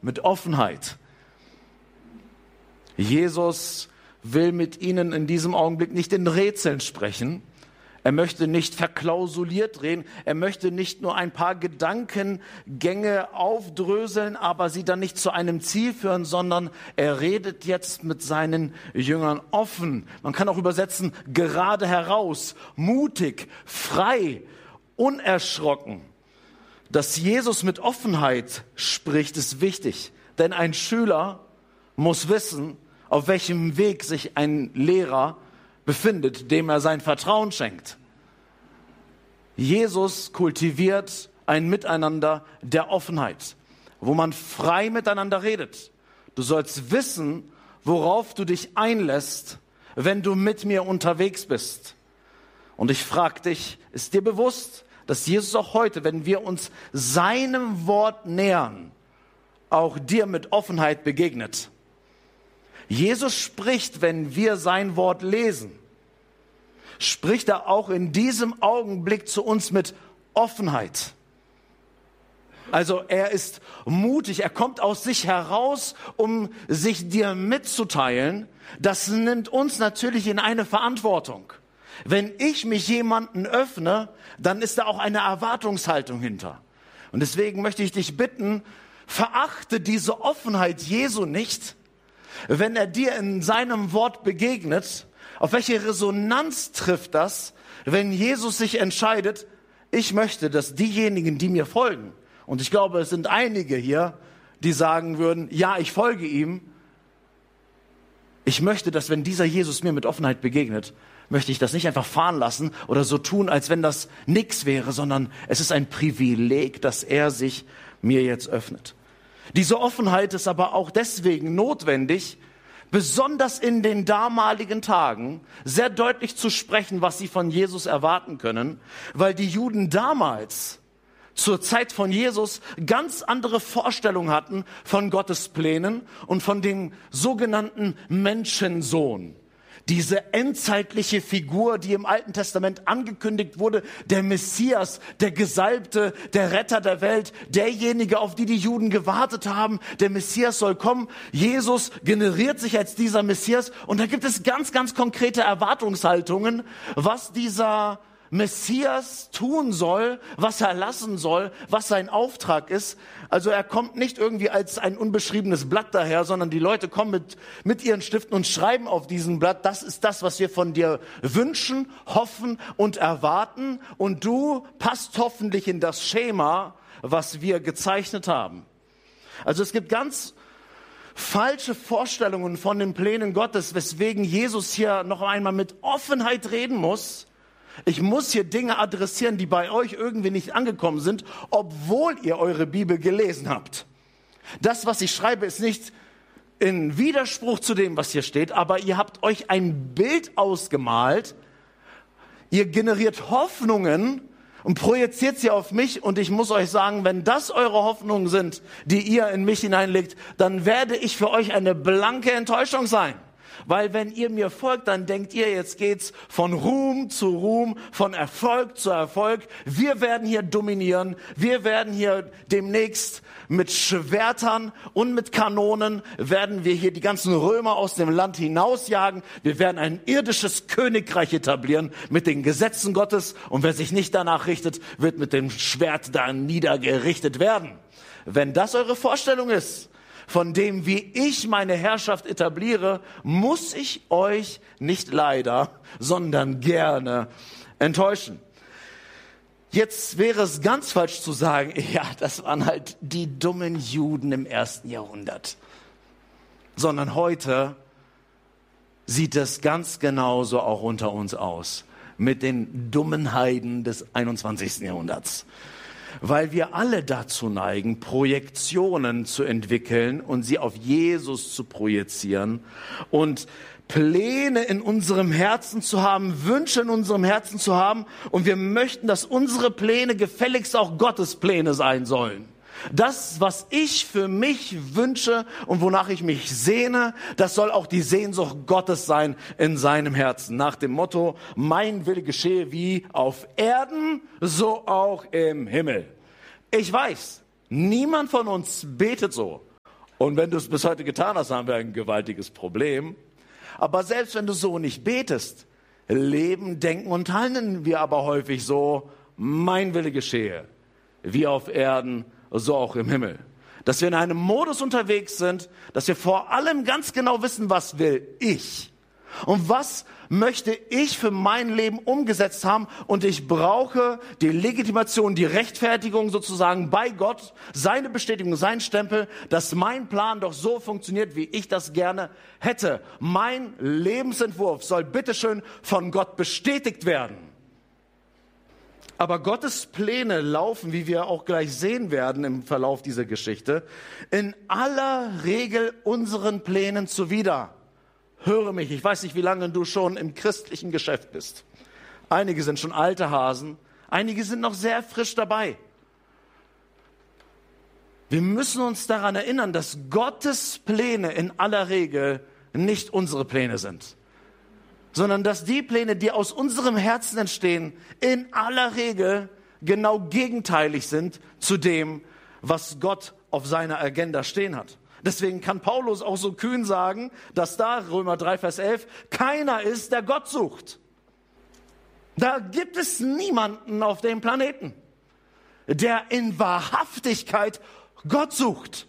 mit Offenheit. Jesus will mit ihnen in diesem Augenblick nicht in Rätseln sprechen. Er möchte nicht verklausuliert reden. Er möchte nicht nur ein paar Gedankengänge aufdröseln, aber sie dann nicht zu einem Ziel führen, sondern er redet jetzt mit seinen Jüngern offen. Man kann auch übersetzen, gerade heraus, mutig, frei, unerschrocken. Dass Jesus mit Offenheit spricht, ist wichtig. Denn ein Schüler muss wissen, auf welchem Weg sich ein Lehrer befindet, dem er sein Vertrauen schenkt. Jesus kultiviert ein Miteinander der Offenheit, wo man frei miteinander redet. Du sollst wissen, worauf du dich einlässt, wenn du mit mir unterwegs bist. Und ich frage dich, ist dir bewusst, dass Jesus auch heute, wenn wir uns seinem Wort nähern, auch dir mit Offenheit begegnet? Jesus spricht, wenn wir sein Wort lesen, spricht er auch in diesem Augenblick zu uns mit Offenheit. Also er ist mutig, er kommt aus sich heraus, um sich dir mitzuteilen. Das nimmt uns natürlich in eine Verantwortung. Wenn ich mich jemanden öffne, dann ist da auch eine Erwartungshaltung hinter. Und deswegen möchte ich dich bitten, verachte diese Offenheit Jesu nicht, wenn er dir in seinem Wort begegnet. Auf welche Resonanz trifft das, wenn Jesus sich entscheidet, ich möchte, dass diejenigen, die mir folgen, und ich glaube, es sind einige hier, die sagen würden, ja, ich folge ihm. Ich möchte, dass wenn dieser Jesus mir mit Offenheit begegnet, möchte ich das nicht einfach fahren lassen oder so tun, als wenn das nichts wäre, sondern es ist ein Privileg, dass er sich mir jetzt öffnet. Diese Offenheit ist aber auch deswegen notwendig, besonders in den damaligen Tagen sehr deutlich zu sprechen, was sie von Jesus erwarten können, weil die Juden damals zur Zeit von Jesus ganz andere Vorstellungen hatten von Gottes Plänen und von dem sogenannten Menschensohn. Diese endzeitliche Figur, die im Alten Testament angekündigt wurde, der Messias, der Gesalbte, der Retter der Welt, derjenige, auf die die Juden gewartet haben, der Messias soll kommen. Jesus generiert sich als dieser Messias und da gibt es ganz, ganz konkrete Erwartungshaltungen, was dieser Messias tun soll, was er lassen soll, was sein Auftrag ist. Also er kommt nicht irgendwie als ein unbeschriebenes Blatt daher, sondern die Leute kommen mit ihren Stiften und schreiben auf diesem Blatt, das ist das, was wir von dir wünschen, hoffen und erwarten. Und du passt hoffentlich in das Schema, was wir gezeichnet haben. Also es gibt ganz falsche Vorstellungen von den Plänen Gottes, weswegen Jesus hier noch einmal mit Offenheit reden muss. Ich muss hier Dinge adressieren, die bei euch irgendwie nicht angekommen sind, obwohl ihr eure Bibel gelesen habt. Das, was ich schreibe, ist nicht in Widerspruch zu dem, was hier steht, aber ihr habt euch ein Bild ausgemalt, ihr generiert Hoffnungen und projiziert sie auf mich und ich muss euch sagen, wenn das eure Hoffnungen sind, die ihr in mich hineinlegt, dann werde ich für euch eine blanke Enttäuschung sein. Weil wenn ihr mir folgt, dann denkt ihr, jetzt geht's von Ruhm zu Ruhm, von Erfolg zu Erfolg. Wir werden hier dominieren. Wir werden hier demnächst mit Schwertern und mit Kanonen werden wir hier die ganzen Römer aus dem Land hinausjagen. Wir werden ein irdisches Königreich etablieren mit den Gesetzen Gottes. Und wer sich nicht danach richtet, wird mit dem Schwert da niedergerichtet werden. Wenn das eure Vorstellung ist, von dem, wie ich meine Herrschaft etabliere, muss ich euch nicht leider, sondern gerne enttäuschen. Jetzt wäre es ganz falsch zu sagen, ja, das waren halt die dummen Juden im 1. Jahrhundert. Sondern heute sieht es ganz genauso auch unter uns aus, mit den dummen Heiden des 21. Jahrhunderts. Weil wir alle dazu neigen, Projektionen zu entwickeln und sie auf Jesus zu projizieren und Pläne in unserem Herzen zu haben, Wünsche in unserem Herzen zu haben und wir möchten, dass unsere Pläne gefälligst auch Gottes Pläne sein sollen. Das, was ich für mich wünsche und wonach ich mich sehne, das soll auch die Sehnsucht Gottes sein in seinem Herzen. Nach dem Motto, mein Wille geschehe wie auf Erden, so auch im Himmel. Ich weiß, niemand von uns betet so Und wenn du es bis heute getan hast, haben wir ein gewaltiges Problem. Aber selbst wenn du so nicht betest, leben, denken und handeln wir aber häufig so, mein Wille geschehe, wie auf Erden, so auch im Himmel. Dass wir in einem Modus unterwegs sind, dass wir vor allem ganz genau wissen, was will ich und was möchte ich für mein Leben umgesetzt haben, und ich brauche die Legitimation, die Rechtfertigung sozusagen bei Gott, seine Bestätigung, sein Stempel, dass mein Plan doch so funktioniert, wie ich das gerne hätte. Mein Lebensentwurf soll bitteschön von Gott bestätigt werden. Aber Gottes Pläne laufen, wie wir auch gleich sehen werden im Verlauf dieser Geschichte, in aller Regel unseren Plänen zuwider. Höre mich, ich weiß nicht, wie lange du schon im christlichen Geschäft bist. Einige sind schon alte Hasen, einige sind noch sehr frisch dabei. Wir müssen uns daran erinnern, dass Gottes Pläne in aller Regel nicht unsere Pläne sind, sondern dass die Pläne, die aus unserem Herzen entstehen, in aller Regel genau gegenteilig sind zu dem, was Gott auf seiner Agenda stehen hat. Deswegen kann Paulus auch so kühn sagen, dass da, Römer 3, Vers 11, keiner ist, der Gott sucht. Da gibt es niemanden auf dem Planeten, der in Wahrhaftigkeit Gott sucht.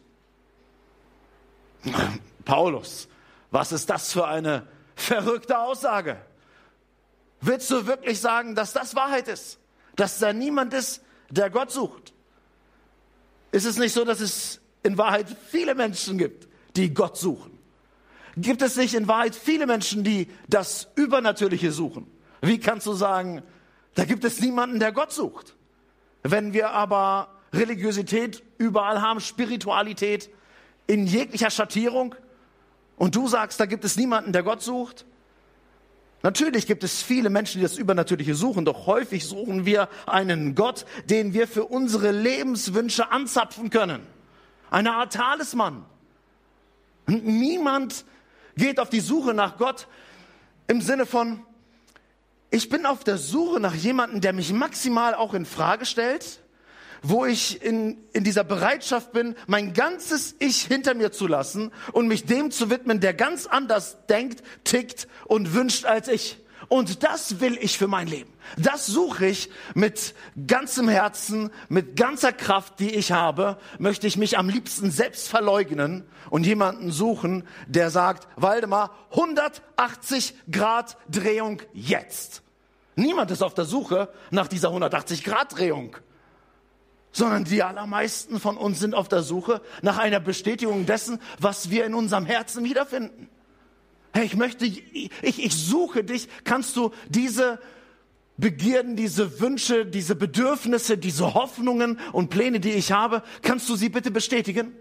Paulus, was ist das für eine verrückte Aussage? Willst du wirklich sagen, dass das Wahrheit ist? Dass da niemand ist, der Gott sucht? Ist es nicht so, dass es in Wahrheit viele Menschen gibt, die Gott suchen? Gibt es nicht in Wahrheit viele Menschen, die das Übernatürliche suchen? Wie kannst du sagen, da gibt es niemanden, der Gott sucht? Wenn wir aber Religiosität überall haben, Spiritualität in jeglicher Schattierung, und du sagst, da gibt es niemanden, der Gott sucht? Natürlich gibt es viele Menschen, die das Übernatürliche suchen, doch häufig suchen wir einen Gott, den wir für unsere Lebenswünsche anzapfen können. Eine Art Talisman. Und niemand geht auf die Suche nach Gott im Sinne von, ich bin auf der Suche nach jemandem, der mich maximal auch in Frage stellt, wo ich in dieser Bereitschaft bin, mein ganzes Ich hinter mir zu lassen und mich dem zu widmen, der ganz anders denkt, tickt und wünscht als ich. Und das will ich für mein Leben. Das suche ich mit ganzem Herzen, mit ganzer Kraft, die ich habe, möchte ich mich am liebsten selbst verleugnen und jemanden suchen, der sagt, Waldemar, 180 Grad Drehung jetzt. Niemand ist auf der Suche nach dieser 180 Grad Drehung, sondern die allermeisten von uns sind auf der Suche nach einer Bestätigung dessen, was wir in unserem Herzen wiederfinden. Hey, ich suche dich. Kannst du diese Begierden, diese Wünsche, diese Bedürfnisse, diese Hoffnungen und Pläne, die ich habe, kannst du sie bitte bestätigen?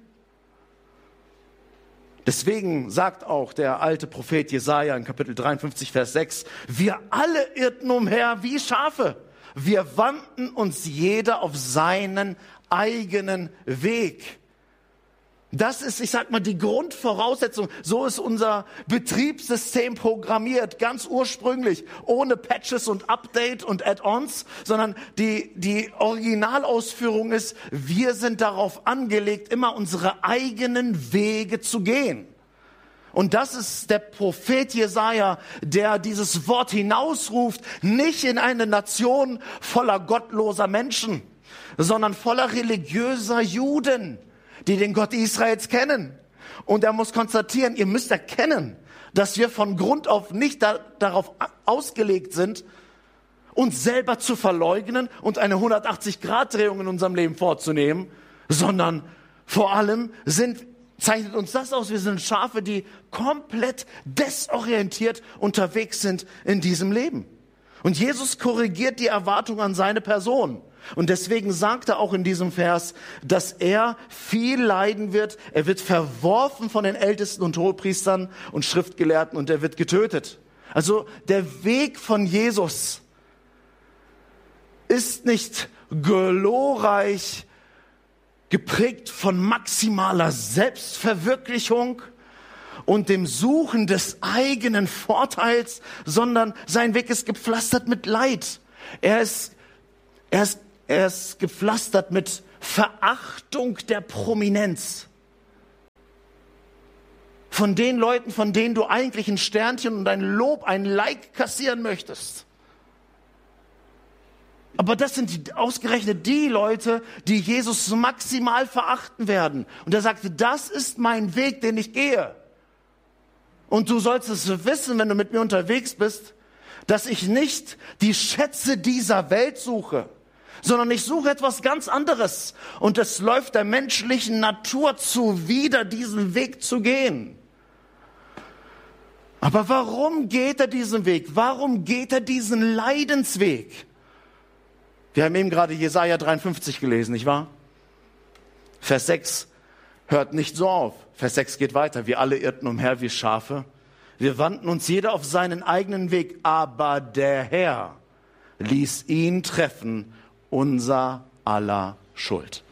Deswegen sagt auch der alte Prophet Jesaja in Kapitel 53, Vers 6, wir alle irrten umher wie Schafe. Wir wandten uns jeder auf seinen eigenen Weg. Das ist, ich sag mal, die Grundvoraussetzung. So ist unser Betriebssystem programmiert, ganz ursprünglich, ohne Patches und Update und Add-ons, sondern die Originalausführung ist, wir sind darauf angelegt, immer unsere eigenen Wege zu gehen. Und das ist der Prophet Jesaja, der dieses Wort hinausruft, nicht in eine Nation voller gottloser Menschen, sondern voller religiöser Juden, die den Gott Israels kennen. Und er muss konstatieren, ihr müsst erkennen, dass wir von Grund auf nicht darauf ausgelegt sind, uns selber zu verleugnen und eine 180-Grad-Drehung in unserem Leben vorzunehmen, sondern vor allem zeichnet uns das aus, wir sind Schafe, die komplett desorientiert unterwegs sind in diesem Leben. Und Jesus korrigiert die Erwartung an seine Person. Und deswegen sagt er auch in diesem Vers, dass er viel leiden wird. Er wird verworfen von den Ältesten und Hohepriestern und Schriftgelehrten und er wird getötet. Also der Weg von Jesus ist nicht glorreich, geprägt von maximaler Selbstverwirklichung und dem Suchen des eigenen Vorteils, sondern sein Weg ist gepflastert mit Leid. Er ist gepflastert mit Verachtung der Prominenz. von den Leuten, von denen du eigentlich ein Sternchen und ein Lob, ein Like kassieren möchtest. Aber das sind ausgerechnet die Leute, die Jesus maximal verachten werden. Und er sagte, das ist mein Weg, den ich gehe. Und du sollst es wissen, wenn du mit mir unterwegs bist, dass ich nicht die Schätze dieser Welt suche, sondern ich suche etwas ganz anderes. Und es läuft der menschlichen Natur zuwider, diesen Weg zu gehen. Aber warum geht er diesen Weg? Warum geht er diesen Leidensweg? Wir haben eben gerade Jesaja 53 gelesen, nicht wahr? Vers 6 hört nicht so auf. Vers 6 geht weiter. Wir alle irrten umher wie Schafe. Wir wandten uns jeder auf seinen eigenen Weg. Aber der Herr ließ ihn treffen, unser aller Schuld.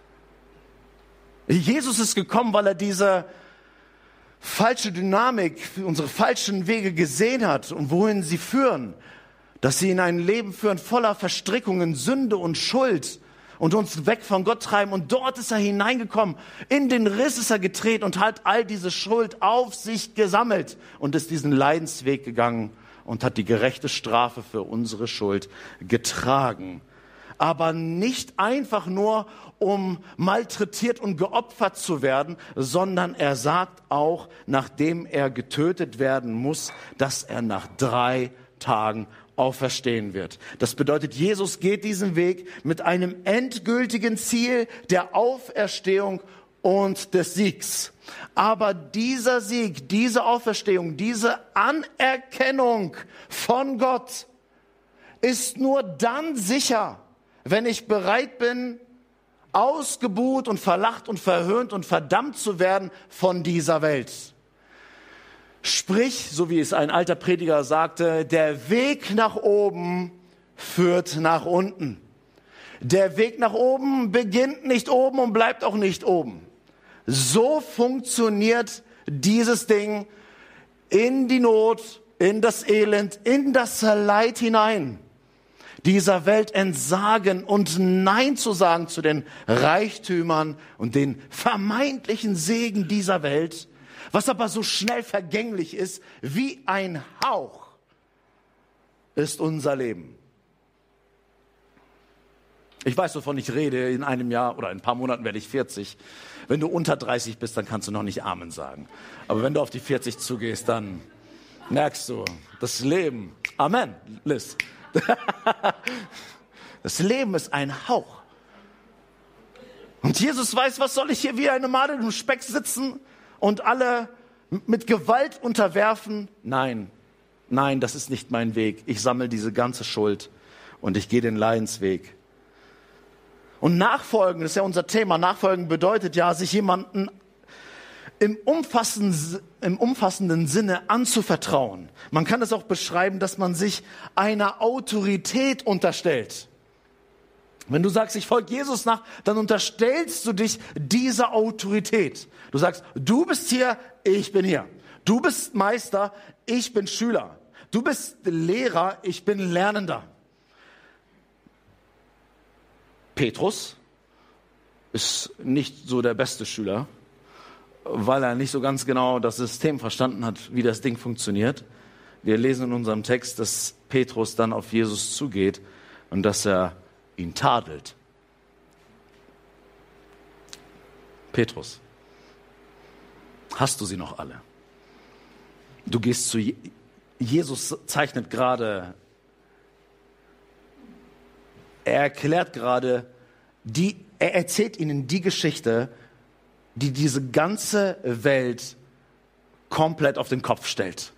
Jesus ist gekommen, weil er diese falsche Dynamik, unsere falschen Wege gesehen hat und wohin sie führen. Dass sie in ein Leben führen voller Verstrickungen, Sünde und Schuld und uns weg von Gott treiben. Und dort ist er hineingekommen. In den Riss ist er getreten und hat all diese Schuld auf sich gesammelt und ist diesen Leidensweg gegangen und hat die gerechte Strafe für unsere Schuld getragen. Aber nicht einfach nur, um malträtiert und geopfert zu werden, sondern er sagt auch, nachdem er getötet werden muss, dass er nach 3 Tagen auferstehen wird. Das bedeutet, Jesus geht diesen Weg mit einem endgültigen Ziel der Auferstehung und des Siegs. Aber dieser Sieg, diese Auferstehung, diese Anerkennung von Gott ist nur dann sicher, wenn ich bereit bin, ausgebuht und verlacht und verhöhnt und verdammt zu werden von dieser Welt. Sprich, so wie es ein alter Prediger sagte, der Weg nach oben führt nach unten. Der Weg nach oben beginnt nicht oben und bleibt auch nicht oben. So funktioniert dieses Ding in die Not, in das Elend, in das Leid hinein. Dieser Welt entsagen und Nein zu sagen zu den Reichtümern und den vermeintlichen Segen dieser Welt, was aber so schnell vergänglich ist wie ein Hauch, ist unser Leben. Ich weiß, wovon ich rede. In einem Jahr oder in ein paar Monaten werde ich 40. Wenn du unter 30 bist, dann kannst du noch nicht Amen sagen. Aber wenn du auf die 40 zugehst, dann merkst du, das Leben, Amen, Liz. Das Leben ist ein Hauch. Und Jesus weiß, was soll ich hier wie eine Made im Speck sitzen und alle mit Gewalt unterwerfen? Nein, das ist nicht mein Weg. Ich sammle diese ganze Schuld und ich gehe den Leidensweg. Und Nachfolgen, das ist ja unser Thema. Nachfolgen bedeutet ja, sich jemanden im umfassenden Sinne anzuvertrauen. Man kann es auch beschreiben, dass man sich einer Autorität unterstellt. Wenn du sagst, ich folge Jesus nach, dann unterstellst du dich dieser Autorität. Du sagst, du bist hier, ich bin hier. Du bist Meister, ich bin Schüler. Du bist Lehrer, ich bin Lernender. Petrus ist nicht so der beste Schüler, weil er nicht so ganz genau das System verstanden hat, wie das Ding funktioniert. Wir lesen in unserem Text, dass Petrus dann auf Jesus zugeht und dass er ihn tadelt. Petrus, hast du sie noch alle? Du gehst zu Jesus, zeichnet gerade, er erklärt gerade, er erzählt ihnen die Geschichte, die diese ganze Welt komplett auf den Kopf stellt.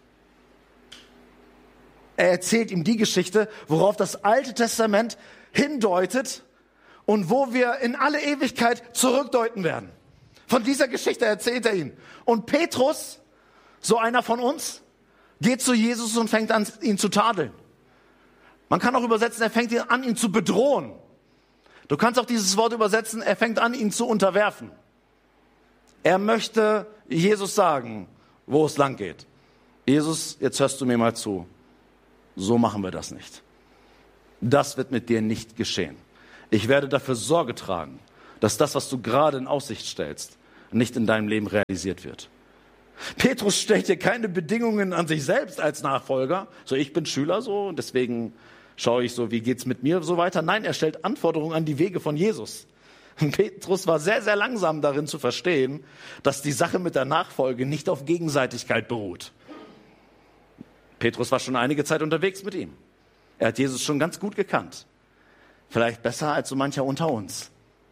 Er erzählt ihm die Geschichte, worauf das Alte Testament hindeutet und wo wir in alle Ewigkeit zurückdeuten werden. Von dieser Geschichte erzählt er ihn. Und Petrus, so einer von uns, geht zu Jesus und fängt an, ihn zu tadeln. Man kann auch übersetzen, er fängt an, ihn zu bedrohen. Du kannst auch dieses Wort übersetzen, er fängt an, ihn zu unterwerfen. Er möchte Jesus sagen, wo es lang geht. Jesus, jetzt hörst du mir mal zu. So machen wir das nicht. Das wird mit dir nicht geschehen. Ich werde dafür Sorge tragen, dass das, was du gerade in Aussicht stellst, nicht in deinem Leben realisiert wird. Petrus stellt hier keine Bedingungen an sich selbst als Nachfolger. So, ich bin Schüler so und deswegen schaue ich so, wie geht's mit mir so weiter. Nein, er stellt Anforderungen an die Wege von Jesus. Und Petrus war sehr, sehr langsam darin zu verstehen, dass die Sache mit der Nachfolge nicht auf Gegenseitigkeit beruht. Petrus war schon einige Zeit unterwegs mit ihm. Er hat Jesus schon ganz gut gekannt. Vielleicht besser als so mancher unter uns.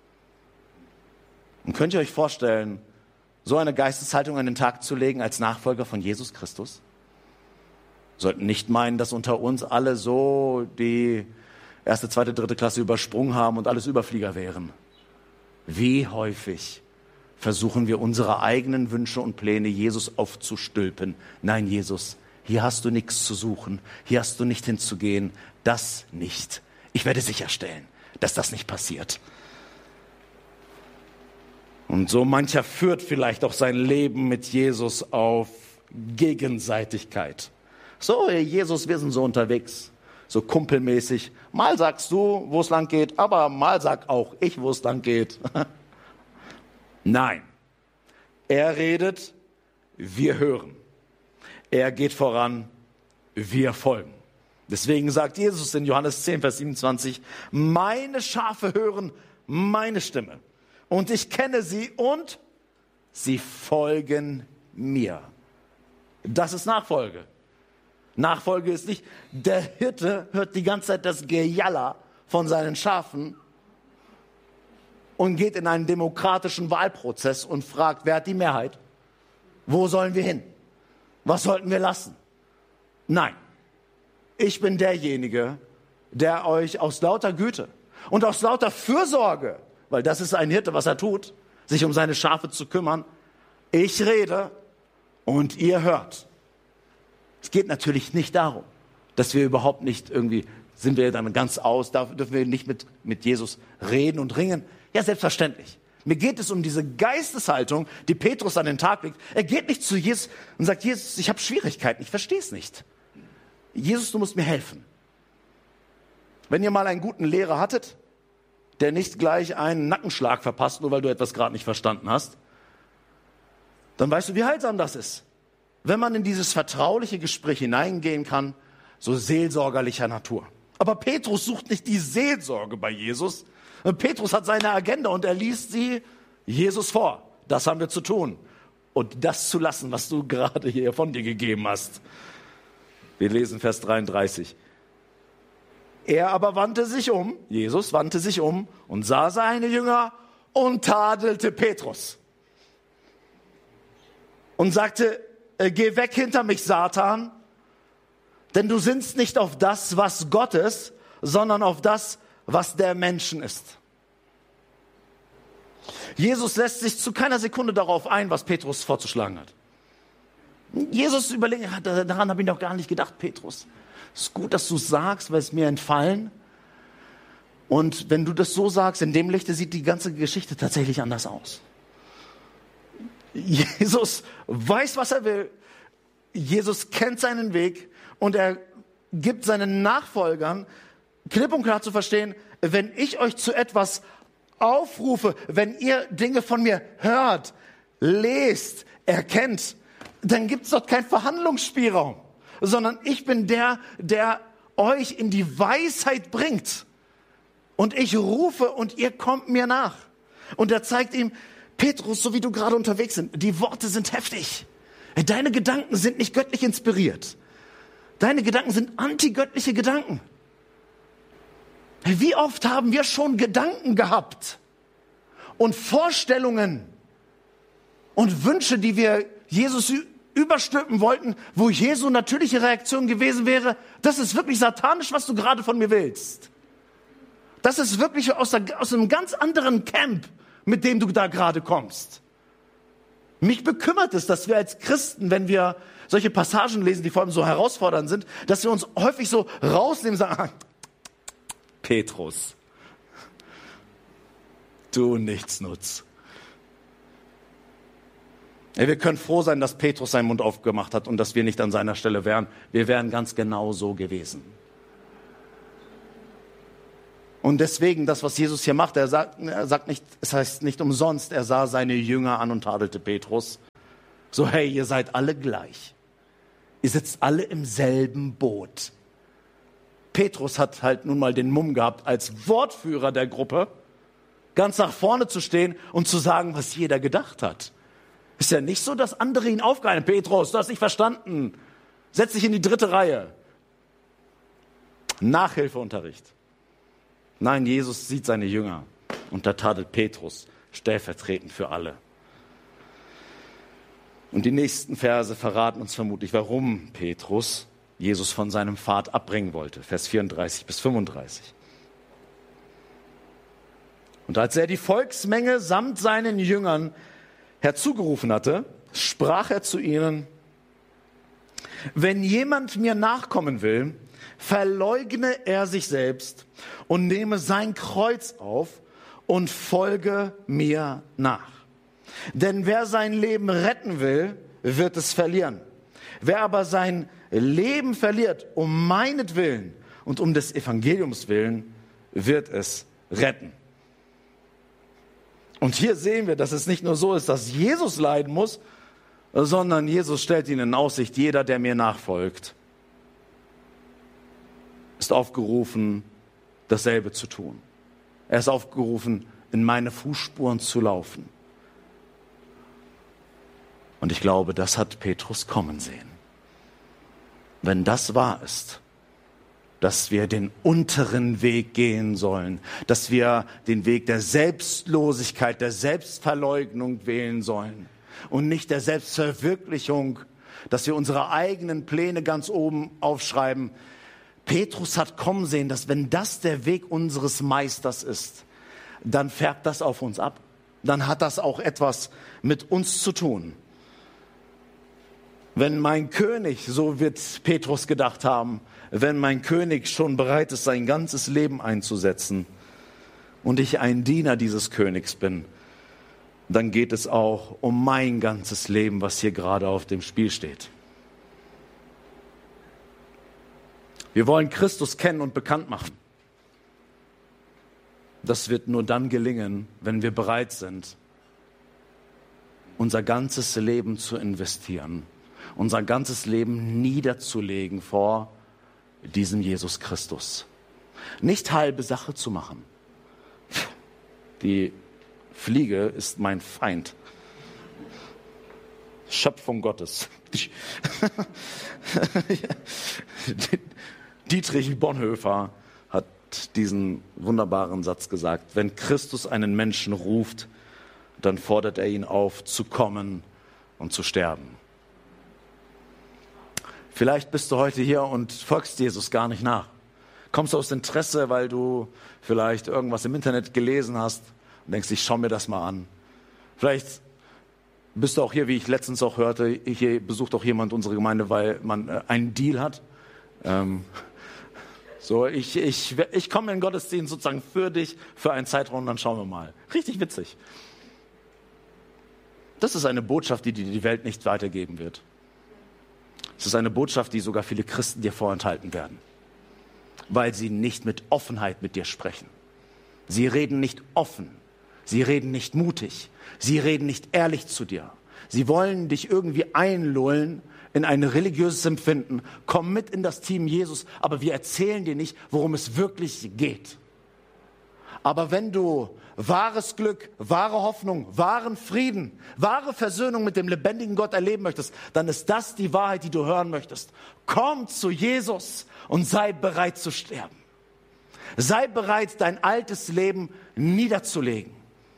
Und könnt ihr euch vorstellen, so eine Geisteshaltung an den Tag zu legen als Nachfolger von Jesus Christus? Wir sollten nicht meinen, dass unter uns alle so die 1., 2., 3. Klasse übersprungen haben und alles Überflieger wären. Wie häufig versuchen wir unsere eigenen Wünsche und Pläne Jesus aufzustülpen? Nein, Jesus, hier hast du nichts zu suchen, hier hast du nicht hinzugehen, das nicht. Ich werde sicherstellen, dass das nicht passiert. Und so mancher führt vielleicht auch sein Leben mit Jesus auf Gegenseitigkeit. So, Jesus, wir sind so unterwegs, so kumpelmäßig. Mal sagst du, wo es lang geht, aber mal sag auch ich, wo es lang geht. Nein, er redet, wir hören. Er geht voran, wir folgen. Deswegen sagt Jesus in Johannes 10, Vers 27, meine Schafe hören meine Stimme. Und ich kenne sie und sie folgen mir. Das ist Nachfolge. Nachfolge ist nicht, der Hirte hört die ganze Zeit das Gejaller von seinen Schafen und geht in einen demokratischen Wahlprozess und fragt, wer hat die Mehrheit? Wo sollen wir hin? Was sollten wir lassen? Nein, ich bin derjenige, der euch aus lauter Güte und aus lauter Fürsorge, weil das ist ein Hirte, was er tut, sich um seine Schafe zu kümmern. Ich rede und ihr hört. Es geht natürlich nicht darum, dass wir überhaupt nicht irgendwie, sind wir dann ganz aus, dürfen wir nicht mit Jesus reden und ringen. Ja, selbstverständlich. Mir geht es um diese Geisteshaltung, die Petrus an den Tag legt. Er geht nicht zu Jesus und sagt, Jesus, ich habe Schwierigkeiten, ich verstehe es nicht. Jesus, du musst mir helfen. Wenn ihr mal einen guten Lehrer hattet, der nicht gleich einen Nackenschlag verpasst, nur weil du etwas gerade nicht verstanden hast, dann weißt du, wie heilsam das ist. Wenn man in dieses vertrauliche Gespräch hineingehen kann, so seelsorgerlicher Natur. Aber Petrus sucht nicht die Seelsorge bei Jesus. Petrus hat seine Agenda und er liest sie Jesus vor. Das haben wir zu tun. Und das zu lassen, was du gerade hier von dir gegeben hast. Wir lesen Vers 33. Er aber wandte sich um, Jesus wandte sich um und sah seine Jünger und tadelte Petrus. Und sagte, geh weg hinter mich, Satan, denn du sinnst nicht auf das, was Gott ist, sondern auf das, was der Menschen ist. Jesus lässt sich zu keiner Sekunde darauf ein, was Petrus vorzuschlagen hat. Jesus überlegt, daran habe ich noch gar nicht gedacht, Petrus. Es ist gut, dass du es sagst, weil es mir entfallen. Und wenn du das so sagst, in dem Lichte sieht die ganze Geschichte tatsächlich anders aus. Jesus weiß, was er will. Jesus kennt seinen Weg und er gibt seinen Nachfolgern klipp und klar zu verstehen, wenn ich euch zu etwas aufrufe, wenn ihr Dinge von mir hört, lest, erkennt, dann gibt es dort keinen Verhandlungsspielraum, sondern ich bin der euch in die Weisheit bringt. Und ich rufe und ihr kommt mir nach. Und er zeigt ihm, Petrus, so wie du gerade unterwegs bist, die Worte sind heftig. Deine Gedanken sind nicht göttlich inspiriert. Deine Gedanken sind antigöttliche Gedanken. Wie oft haben wir schon Gedanken gehabt und Vorstellungen und Wünsche, die wir Jesus überstülpen wollten, wo Jesu natürliche Reaktion gewesen wäre, das ist wirklich satanisch, was du gerade von mir willst. Das ist wirklich aus einem ganz anderen Camp, mit dem du da gerade kommst. Mich bekümmert es, dass wir als Christen, wenn wir solche Passagen lesen, die vor allem so herausfordernd sind, dass wir uns häufig so rausnehmen und sagen, Petrus, du Nichtsnutz. Ja, wir können froh sein, dass Petrus seinen Mund aufgemacht hat und dass wir nicht an seiner Stelle wären. Wir wären ganz genau so gewesen. Und deswegen, das, was Jesus hier macht, er sagt nicht, es heißt nicht umsonst, er sah seine Jünger an und tadelte Petrus. So, hey, ihr seid alle gleich. Ihr sitzt alle im selben Boot. Petrus hat halt nun mal den Mumm gehabt, als Wortführer der Gruppe ganz nach vorne zu stehen und zu sagen, was jeder gedacht hat. Ist ja nicht so, dass andere ihn aufgehalten haben. Petrus, du hast nicht verstanden. Setz dich in die 3. Reihe. Nachhilfeunterricht. Nein, Jesus sieht seine Jünger und da tadelt Petrus stellvertretend für alle. Und die nächsten Verse verraten uns vermutlich, warum Petrus Jesus von seinem Pfad abbringen wollte. Vers 34 bis 35. Und als er die Volksmenge samt seinen Jüngern herzugerufen hatte, sprach er zu ihnen: Wenn jemand mir nachkommen will, verleugne er sich selbst und nehme sein Kreuz auf und folge mir nach. Denn wer sein Leben retten will, wird es verlieren. Wer aber sein Leben verliert, um meinetwillen und um des Evangeliums willen, wird es retten. Und hier sehen wir, dass es nicht nur so ist, dass Jesus leiden muss, sondern Jesus stellt ihnen in Aussicht, jeder, der mir nachfolgt, ist aufgerufen, dasselbe zu tun. Er ist aufgerufen, in meine Fußspuren zu laufen. Und ich glaube, das hat Petrus kommen sehen. Wenn das wahr ist, dass wir den unteren Weg gehen sollen, dass wir den Weg der Selbstlosigkeit, der Selbstverleugnung wählen sollen und nicht der Selbstverwirklichung, dass wir unsere eigenen Pläne ganz oben aufschreiben. Petrus hat kommen sehen, dass wenn das der Weg unseres Meisters ist, dann färbt das auf uns ab. Dann hat das auch etwas mit uns zu tun. Wenn mein König, so wird Petrus gedacht haben, wenn mein König schon bereit ist, sein ganzes Leben einzusetzen und ich ein Diener dieses Königs bin, dann geht es auch um mein ganzes Leben, was hier gerade auf dem Spiel steht. Wir wollen Christus kennen und bekannt machen. Das wird nur dann gelingen, wenn wir bereit sind, unser ganzes Leben zu investieren, unser ganzes Leben niederzulegen vor diesem Jesus Christus. Nicht halbe Sache zu machen. Die Fliege ist mein Feind. Schöpfung Gottes. Dietrich Bonhoeffer hat diesen wunderbaren Satz gesagt: Wenn Christus einen Menschen ruft, dann fordert er ihn auf, zu kommen und zu sterben. Vielleicht bist du heute hier und folgst Jesus gar nicht nach. Kommst aus Interesse, weil du vielleicht irgendwas im Internet gelesen hast und denkst, ich schau mir das mal an. Vielleicht bist du auch hier, wie ich letztens auch hörte, hier besucht auch jemand unsere Gemeinde, weil man einen Deal hat. Ich komme in den Gottesdienst sozusagen für dich, für einen Zeitraum, und dann schauen wir mal. Richtig witzig. Das ist eine Botschaft, die dir die Welt nicht weitergeben wird. Es ist eine Botschaft, die sogar viele Christen dir vorenthalten werden, weil sie nicht mit Offenheit mit dir sprechen. Sie reden nicht offen, sie reden nicht mutig, sie reden nicht ehrlich zu dir. Sie wollen dich irgendwie einlullen in ein religiöses Empfinden. Komm mit in das Team Jesus, aber wir erzählen dir nicht, worum es wirklich geht. Aber wenn du wahres Glück, wahre Hoffnung, wahren Frieden, wahre Versöhnung mit dem lebendigen Gott erleben möchtest, dann ist das die Wahrheit, die du hören möchtest. Komm zu Jesus und sei bereit zu sterben. Sei bereit, dein altes Leben niederzulegen.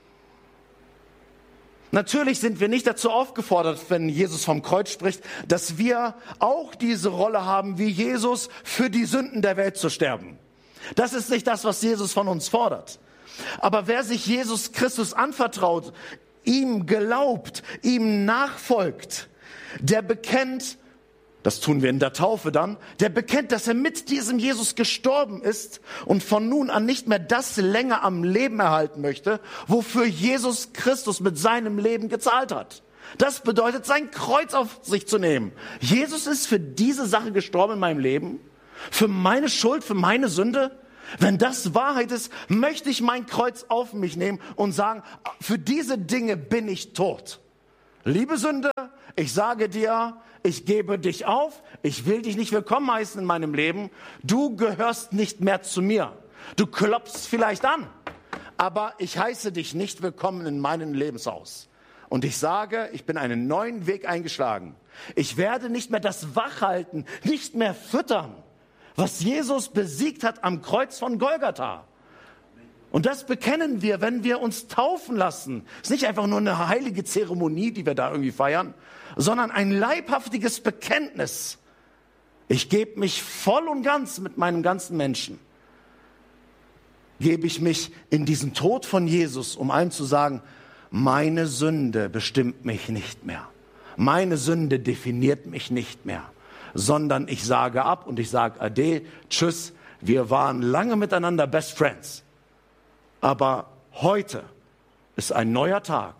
Natürlich sind wir nicht dazu aufgefordert, wenn Jesus vom Kreuz spricht, dass wir auch diese Rolle haben, wie Jesus für die Sünden der Welt zu sterben. Das ist nicht das, was Jesus von uns fordert. Aber wer sich Jesus Christus anvertraut, ihm glaubt, ihm nachfolgt, der bekennt, das tun wir in der Taufe dann, der bekennt, dass er mit diesem Jesus gestorben ist und von nun an nicht mehr das länger am Leben erhalten möchte, wofür Jesus Christus mit seinem Leben gezahlt hat. Das bedeutet, sein Kreuz auf sich zu nehmen. Jesus ist für diese Sache gestorben in meinem Leben, für meine Schuld, für meine Sünde. Wenn das Wahrheit ist, möchte ich mein Kreuz auf mich nehmen und sagen, für diese Dinge bin ich tot. liebe Sünde, ich sage dir, ich gebe dich auf, ich will dich nicht willkommen heißen in meinem Leben, du gehörst nicht mehr zu mir. Du klopfst vielleicht an, aber ich heiße dich nicht willkommen in meinem Lebenshaus. Und ich sage, ich bin einen neuen Weg eingeschlagen. Ich werde nicht mehr das wachhalten, nicht mehr füttern, was Jesus besiegt hat am Kreuz von Golgatha. Und das bekennen wir, wenn wir uns taufen lassen. Es ist nicht einfach nur eine heilige Zeremonie, die wir da irgendwie feiern, sondern ein leibhaftiges Bekenntnis. Ich gebe mich voll und ganz mit meinem ganzen Menschen. Gebe ich mich in diesen Tod von Jesus, um allen zu sagen, meine Sünde bestimmt mich nicht mehr. Meine Sünde definiert mich nicht mehr, sondern ich sage ab und ich sage Ade, tschüss, wir waren lange miteinander Best Friends. Aber heute ist ein neuer Tag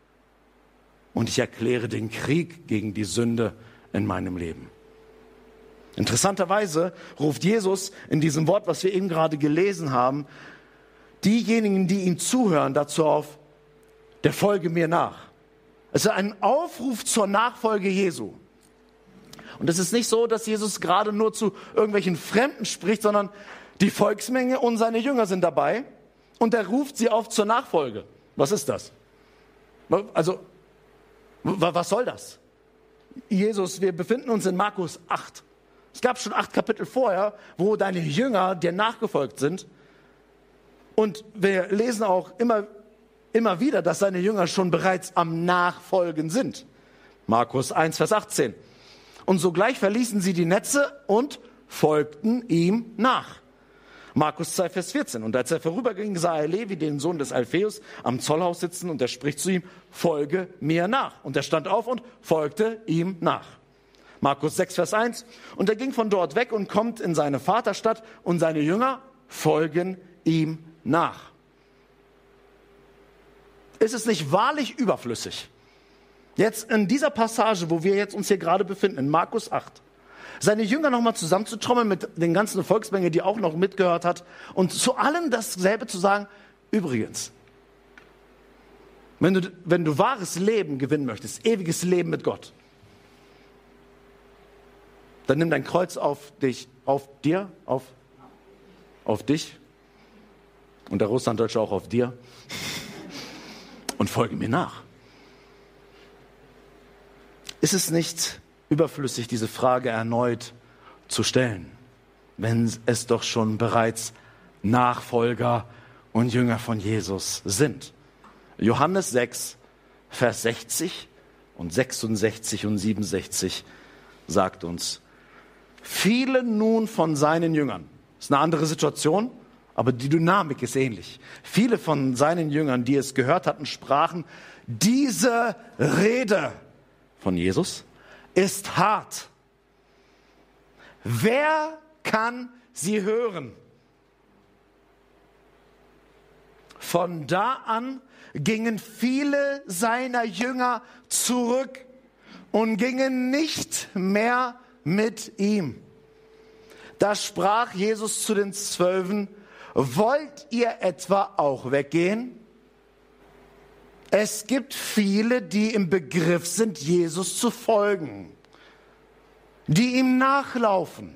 und ich erkläre den Krieg gegen die Sünde in meinem Leben. Interessanterweise ruft Jesus in diesem Wort, was wir eben gerade gelesen haben, diejenigen, die ihm zuhören, dazu auf, der folge mir nach. Es ist ein Aufruf zur Nachfolge Jesu. Und es ist nicht so, dass Jesus gerade nur zu irgendwelchen Fremden spricht, sondern die Volksmenge und seine Jünger sind dabei und er ruft sie auf zur Nachfolge. Was ist das? Also, was soll das? Jesus, wir befinden uns in Markus 8. Es gab schon 8 Kapitel vorher, wo deine Jünger dir nachgefolgt sind. Und wir lesen auch immer wieder, dass seine Jünger schon bereits am Nachfolgen sind. Markus 1, Vers 18. Und sogleich verließen sie die Netze und folgten ihm nach. Markus 2, Vers 14. Und als er vorüberging, sah er Levi, den Sohn des Alpheus, am Zollhaus sitzen und er spricht zu ihm, folge mir nach. Und er stand auf und folgte ihm nach. Markus 6, Vers 1. Und er ging von dort weg und kommt in seine Vaterstadt und seine Jünger folgen ihm nach. Ist es nicht wahrlich überflüssig, jetzt in dieser Passage, wo wir jetzt uns hier gerade befinden, in Markus 8, seine Jünger nochmal zusammenzutrommeln mit den ganzen Volksmenge, die auch noch mitgehört hat, und zu allen dasselbe zu sagen, übrigens, wenn du wahres Leben gewinnen möchtest, ewiges Leben mit Gott, dann nimm dein Kreuz auf dich und der Russlanddeutsche auch auf dir und folge mir nach. Ist es nicht überflüssig, diese Frage erneut zu stellen, wenn es doch schon bereits Nachfolger und Jünger von Jesus sind? Johannes 6, Vers 60 und 66 und 67 sagt uns, viele nun von seinen Jüngern, das ist eine andere Situation, aber die Dynamik ist ähnlich. Viele von seinen Jüngern, die es gehört hatten, sprachen, diese Rede von Jesus ist hart. Wer kann sie hören? Von da an gingen viele seiner Jünger zurück und gingen nicht mehr mit ihm. Da sprach Jesus zu den 12, wollt ihr etwa auch weggehen? Es gibt viele, die im Begriff sind, Jesus zu folgen, die ihm nachlaufen.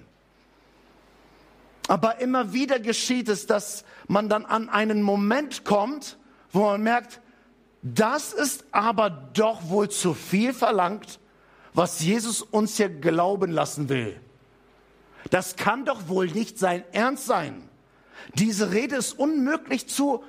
Aber immer wieder geschieht es, dass man dann an einen Moment kommt, wo man merkt, das ist aber doch wohl zu viel verlangt, was Jesus uns hier glauben lassen will. Das kann doch wohl nicht sein Ernst sein. Diese Rede ist unmöglich zu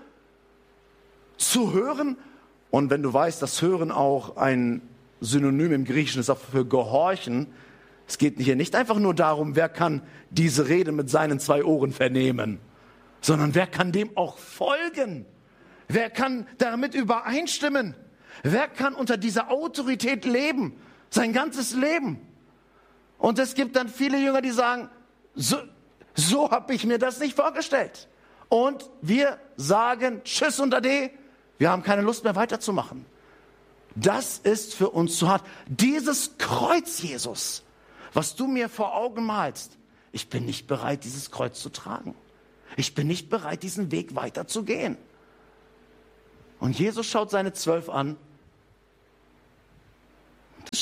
hören. Und wenn du weißt, dass Hören auch ein Synonym im Griechischen ist, auch für Gehorchen. Es geht hier nicht einfach nur darum, wer kann diese Rede mit seinen 2 Ohren vernehmen, sondern wer kann dem auch folgen? Wer kann damit übereinstimmen? Wer kann unter dieser Autorität leben? Sein ganzes Leben. Und es gibt dann viele Jünger, die sagen, so habe ich mir das nicht vorgestellt. Und wir sagen Tschüss und Ade, wir haben keine Lust mehr weiterzumachen. Das ist für uns zu hart. Dieses Kreuz, Jesus, was du mir vor Augen malst, ich bin nicht bereit, dieses Kreuz zu tragen. Ich bin nicht bereit, diesen Weg weiterzugehen. Und Jesus schaut seine 12 an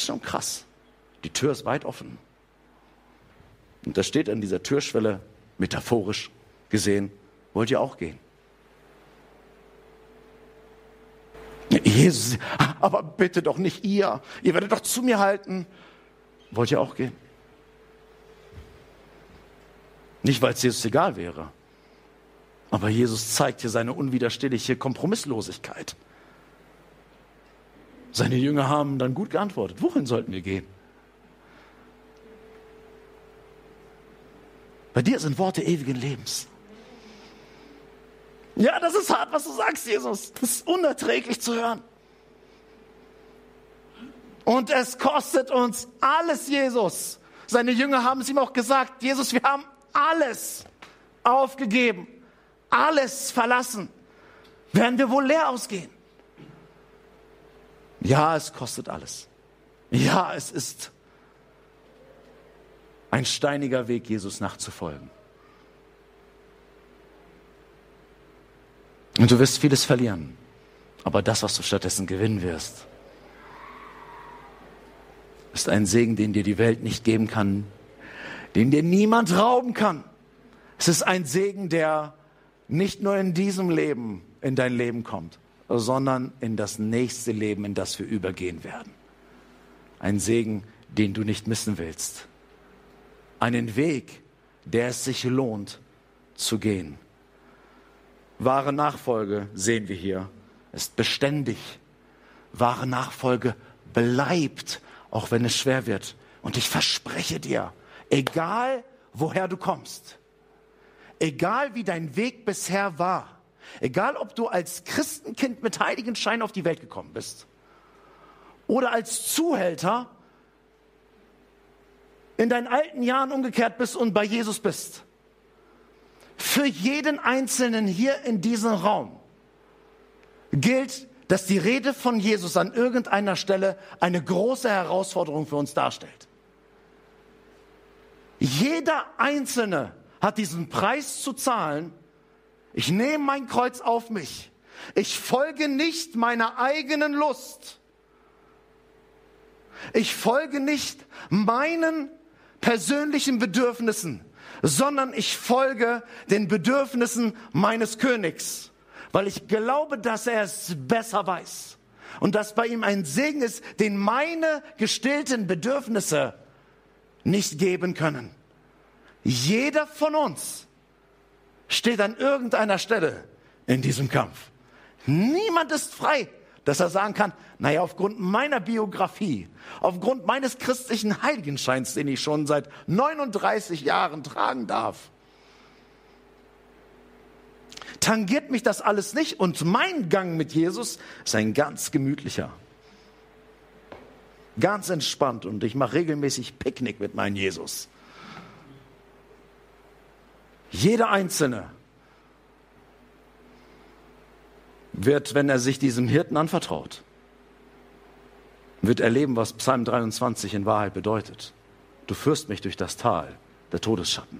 ist schon krass. Die Tür ist weit offen. Und da steht an dieser Türschwelle, metaphorisch gesehen, wollt ihr auch gehen? Jesus, aber bitte doch nicht ihr. Ihr werdet doch zu mir halten. Wollt ihr auch gehen? Nicht, weil es Jesus egal wäre. Aber Jesus zeigt hier seine unwiderstehliche Kompromisslosigkeit. Seine Jünger haben dann gut geantwortet. Wohin sollten wir gehen? Bei dir sind Worte ewigen Lebens. Ja, das ist hart, was du sagst, Jesus. Das ist unerträglich zu hören. Und es kostet uns alles, Jesus. Seine Jünger haben es ihm auch gesagt, Jesus, wir haben alles aufgegeben, alles verlassen. Werden wir wohl leer ausgehen? Ja, es kostet alles. Ja, es ist ein steiniger Weg, Jesus nachzufolgen. Und du wirst vieles verlieren. Aber das, was du stattdessen gewinnen wirst, ist ein Segen, den dir die Welt nicht geben kann, den dir niemand rauben kann. Es ist ein Segen, der nicht nur in diesem Leben in dein Leben kommt, sondern in das nächste Leben, in das wir übergehen werden. Ein Segen, den du nicht missen willst. Einen Weg, der es sich lohnt zu gehen. Wahre Nachfolge, sehen wir hier, ist beständig. Wahre Nachfolge bleibt, auch wenn es schwer wird. Und ich verspreche dir, egal woher du kommst, egal wie dein Weg bisher war, egal ob du als Christenkind mit Heiligenschein auf die Welt gekommen bist oder als Zuhälter in deinen alten Jahren umgekehrt bist und bei Jesus bist, für jeden Einzelnen hier in diesem Raum gilt, dass die Rede von Jesus an irgendeiner Stelle eine große Herausforderung für uns darstellt. Jeder Einzelne hat diesen Preis zu zahlen. Ich nehme mein Kreuz auf mich. Ich folge nicht meiner eigenen Lust. Ich folge nicht meinen persönlichen Bedürfnissen, sondern ich folge den Bedürfnissen meines Königs, weil ich glaube, dass er es besser weiß und dass bei ihm ein Segen ist, den meine gestillten Bedürfnisse nicht geben können. Jeder von uns steht an irgendeiner Stelle in diesem Kampf. Niemand ist frei, dass er sagen kann, naja, aufgrund meiner Biografie, aufgrund meines christlichen Heiligenscheins, den ich schon seit 39 Jahren tragen darf, tangiert mich das alles nicht und mein Gang mit Jesus ist ein ganz gemütlicher, ganz entspannt und ich mache regelmäßig Picknick mit meinem Jesus. Jeder Einzelne wird, wenn er sich diesem Hirten anvertraut, wird erleben, was Psalm 23 in Wahrheit bedeutet. Du führst mich durch das Tal der Todesschatten.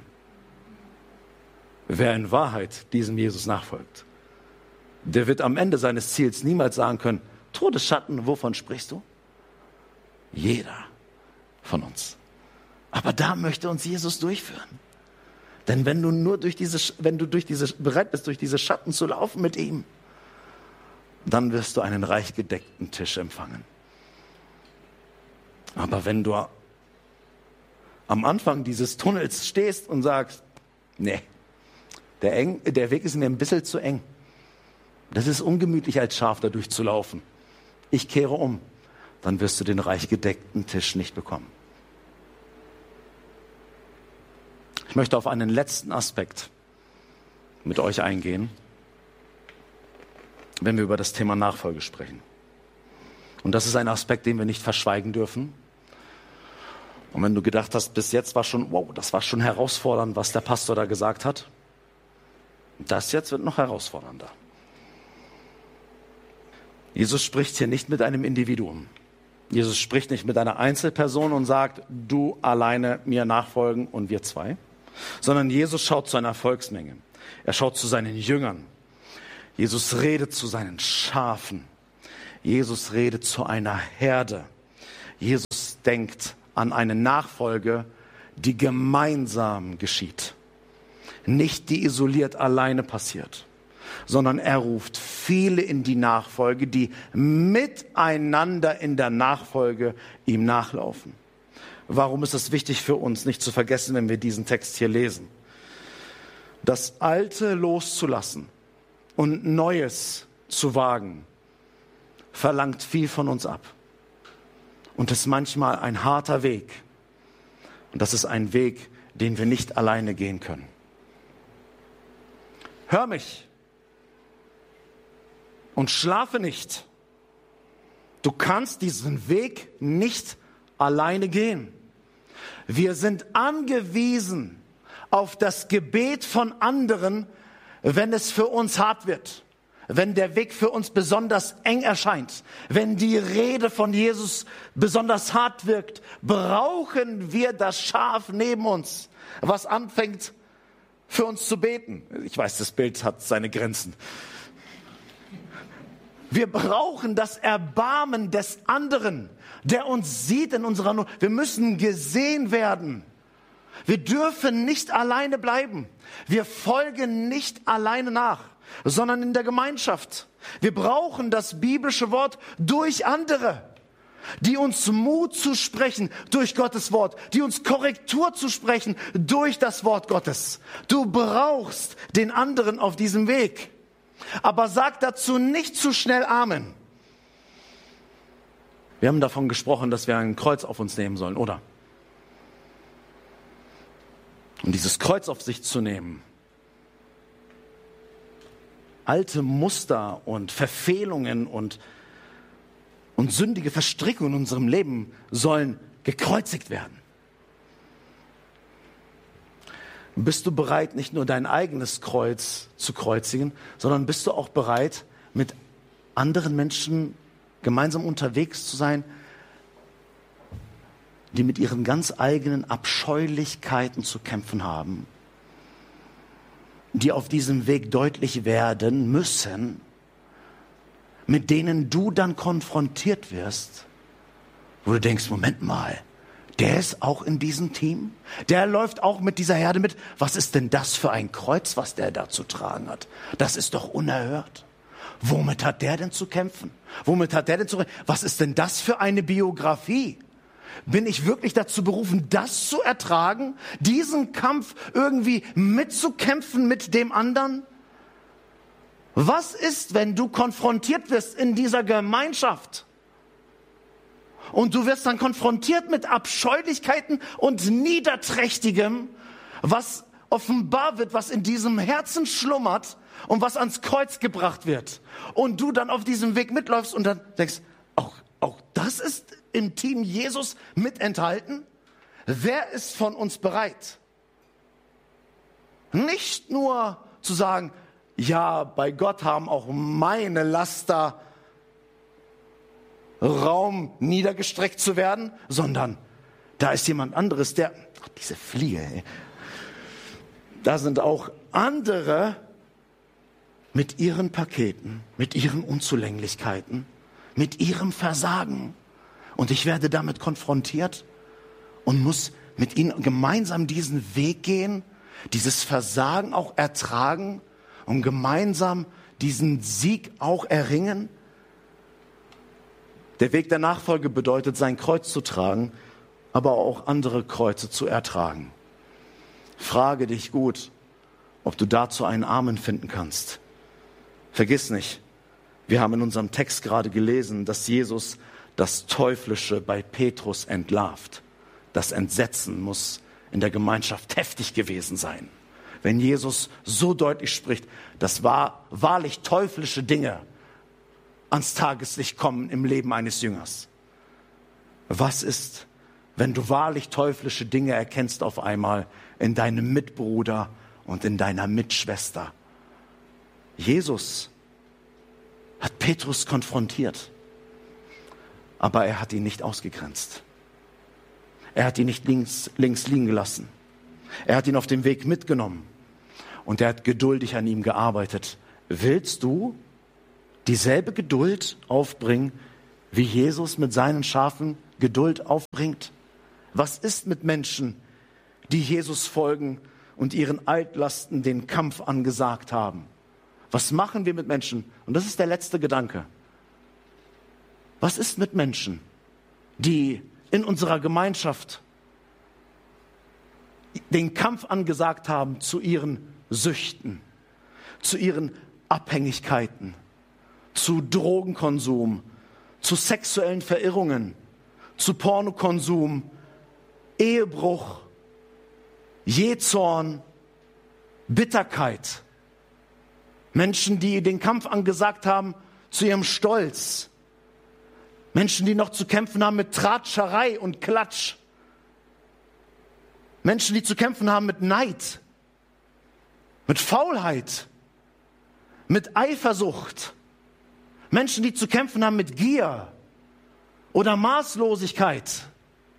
Wer in Wahrheit diesem Jesus nachfolgt, der wird am Ende seines Ziels niemals sagen können, Todesschatten, wovon sprichst du? Jeder von uns. Aber da möchte uns Jesus durchführen. Denn wenn du bereit bist, durch diese Schatten zu laufen mit ihm, dann wirst du einen reich gedeckten Tisch empfangen. Aber wenn du am Anfang dieses Tunnels stehst und sagst, nee, der Weg ist mir ein bisschen zu eng. Das ist ungemütlich, als Schaf da durchzulaufen. Ich kehre um. Dann wirst du den reich gedeckten Tisch nicht bekommen. Ich möchte auf einen letzten Aspekt mit euch eingehen, wenn wir über das Thema Nachfolge sprechen. Und das ist ein Aspekt, den wir nicht verschweigen dürfen. Und wenn du gedacht hast, bis jetzt das war schon herausfordernd, was der Pastor da gesagt hat, das jetzt wird noch herausfordernder. Jesus spricht hier nicht mit einem Individuum. Jesus spricht nicht mit einer Einzelperson und sagt, du alleine mir nachfolgen und wir zwei. Sondern Jesus schaut zu einer Volksmenge. Er schaut zu seinen Jüngern. Jesus redet zu seinen Schafen. Jesus redet zu einer Herde. Jesus denkt an eine Nachfolge, die gemeinsam geschieht. Nicht die isoliert alleine passiert, sondern er ruft viele in die Nachfolge, die miteinander in der Nachfolge ihm nachlaufen. Warum ist es wichtig für uns, nicht zu vergessen, wenn wir diesen Text hier lesen? Das Alte loszulassen und Neues zu wagen, verlangt viel von uns ab. Und ist manchmal ein harter Weg. Und das ist ein Weg, den wir nicht alleine gehen können. Hör mich und schlafe nicht. Du kannst diesen Weg nicht alleine gehen. Wir sind angewiesen auf das Gebet von anderen, wenn es für uns hart wird, wenn der Weg für uns besonders eng erscheint, wenn die Rede von Jesus besonders hart wirkt, brauchen wir das Schaf neben uns, was anfängt für uns zu beten. Ich weiß, das Bild hat seine Grenzen. Wir brauchen das Erbarmen des anderen, der uns sieht in unserer Not. Wir müssen gesehen werden. Wir dürfen nicht alleine bleiben. Wir folgen nicht alleine nach, sondern in der Gemeinschaft. Wir brauchen das biblische Wort durch andere, die uns Mut zu sprechen durch Gottes Wort, die uns Korrektur zu sprechen durch das Wort Gottes. Du brauchst den anderen auf diesem Weg. Aber sag dazu nicht zu schnell Amen. Wir haben davon gesprochen, dass wir ein Kreuz auf uns nehmen sollen, oder? Und dieses Kreuz auf sich zu nehmen, alte Muster und Verfehlungen und sündige Verstrickungen in unserem Leben sollen gekreuzigt werden. Bist du bereit, nicht nur dein eigenes Kreuz zu kreuzigen, sondern bist du auch bereit, mit anderen Menschen gemeinsam unterwegs zu sein, die mit ihren ganz eigenen Abscheulichkeiten zu kämpfen haben, die auf diesem Weg deutlich werden müssen, mit denen du dann konfrontiert wirst, wo du denkst, Moment mal, der ist auch in diesem Team, der läuft auch mit dieser Herde mit. Was ist denn das für ein Kreuz, was der da zu tragen hat? Das ist doch unerhört. Womit hat der denn zu kämpfen? Womit hat der denn zu reden? Was ist denn das für eine Biografie? Bin ich wirklich dazu berufen, das zu ertragen, diesen Kampf irgendwie mitzukämpfen mit dem anderen? Was ist, wenn du konfrontiert wirst in dieser Gemeinschaft? Und du wirst dann konfrontiert mit Abscheulichkeiten und Niederträchtigem, was offenbar wird, was in diesem Herzen schlummert und was ans Kreuz gebracht wird. Und du dann auf diesem Weg mitläufst und dann denkst, auch das ist im Team Jesus mit enthalten? Wer ist von uns bereit? Nicht nur zu sagen, ja, bei Gott haben auch meine Laster Raum niedergestreckt zu werden, sondern da ist jemand anderes, der, diese Fliege, ey. Da sind auch andere mit ihren Paketen, mit ihren Unzulänglichkeiten, mit ihrem Versagen. Und ich werde damit konfrontiert und muss mit ihnen gemeinsam diesen Weg gehen, dieses Versagen auch ertragen und gemeinsam diesen Sieg auch erringen. Der Weg der Nachfolge bedeutet, sein Kreuz zu tragen, aber auch andere Kreuze zu ertragen. Frage dich gut, ob du dazu einen Amen finden kannst. Vergiss nicht, wir haben in unserem Text gerade gelesen, dass Jesus das Teuflische bei Petrus entlarvt. Das Entsetzen muss in der Gemeinschaft heftig gewesen sein. Wenn Jesus so deutlich spricht, dass wahrlich teuflische Dinge ans Tageslicht kommen im Leben eines Jüngers. Was ist, wenn du wahrlich teuflische Dinge erkennst auf einmal in deinem Mitbruder und in deiner Mitschwester? Jesus hat Petrus konfrontiert, aber er hat ihn nicht ausgegrenzt. Er hat ihn nicht links liegen gelassen. Er hat ihn auf dem Weg mitgenommen und er hat geduldig an ihm gearbeitet. Willst du dieselbe Geduld aufbringen wie Jesus mit seinen Schafen Geduld aufbringt? Was ist mit Menschen, die Jesus folgen und ihren Altlasten den Kampf angesagt haben? Was machen wir mit Menschen? Und das ist der letzte Gedanke. Was ist mit Menschen, die in unserer Gemeinschaft den Kampf angesagt haben zu ihren Süchten, zu ihren Abhängigkeiten, zu Drogenkonsum, zu sexuellen Verirrungen, zu Pornokonsum, Ehebruch, Jähzorn, Bitterkeit. Menschen, die den Kampf angesagt haben zu ihrem Stolz. Menschen, die noch zu kämpfen haben mit Tratscherei und Klatsch. Menschen, die zu kämpfen haben mit Neid, mit Faulheit, mit Eifersucht. Menschen, die zu kämpfen haben mit Gier oder Maßlosigkeit.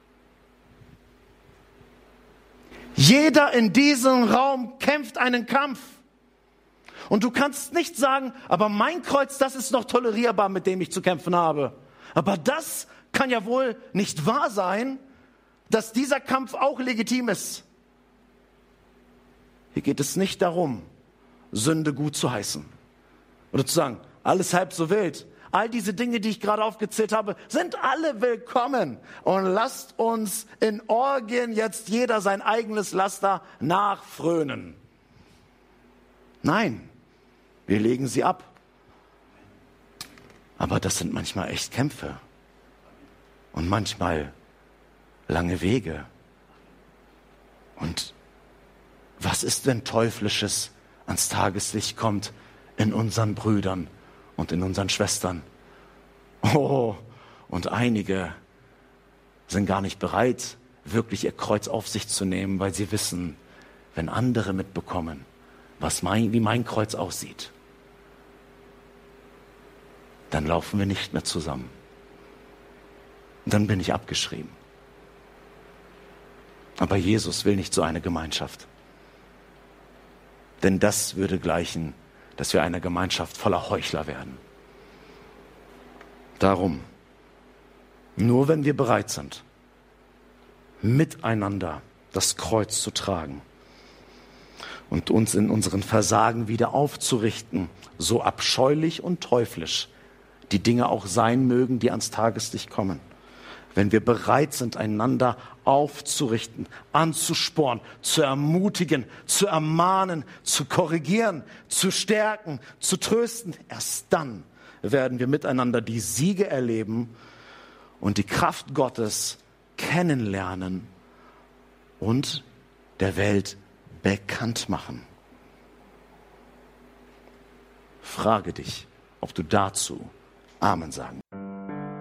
Jeder in diesem Raum kämpft einen Kampf. Und du kannst nicht sagen, aber mein Kreuz, das ist noch tolerierbar, mit dem ich zu kämpfen habe. Aber das kann ja wohl nicht wahr sein, dass dieser Kampf auch legitim ist. Hier geht es nicht darum, Sünde gut zu heißen. Oder zu sagen, alles halb so wild. All diese Dinge, die ich gerade aufgezählt habe, sind alle willkommen. Und lasst uns in Orgien jetzt jeder sein eigenes Laster nachfrönen. Nein, wir legen sie ab. Aber das sind manchmal echt Kämpfe. Und manchmal lange Wege. Und was ist, wenn Teuflisches ans Tageslicht kommt in unseren Brüdern und in unseren Schwestern? Oh, und einige sind gar nicht bereit, wirklich ihr Kreuz auf sich zu nehmen, weil sie wissen, wenn andere mitbekommen, wie mein Kreuz aussieht, dann laufen wir nicht mehr zusammen. Und dann bin ich abgeschrieben. Aber Jesus will nicht so eine Gemeinschaft. Denn das würde gleichen, dass wir eine Gemeinschaft voller Heuchler werden. Darum, nur wenn wir bereit sind, miteinander das Kreuz zu tragen und uns in unseren Versagen wieder aufzurichten, so abscheulich und teuflisch die Dinge auch sein mögen, die ans Tageslicht kommen. Wenn wir bereit sind, einander aufzurichten, anzuspornen, zu ermutigen, zu ermahnen, zu korrigieren, zu stärken, zu trösten, erst dann werden wir miteinander die Siege erleben und die Kraft Gottes kennenlernen und der Welt bekannt machen. Frage dich, ob du dazu Amen sagen.